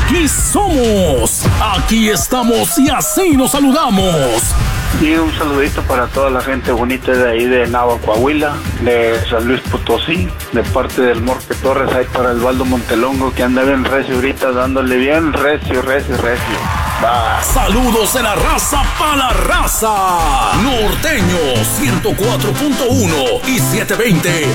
aquí somos, aquí estamos y así nos saludamos. Y un saludito para toda la gente bonita de ahí de Nava, Coahuila, de San Luis Potosí, de parte del Morque Torres, ahí para el Baldo Montelongo, que anda bien recio ahorita, dándole bien recio. Va. Saludos de la raza para la raza. Norteño 104.1 y 720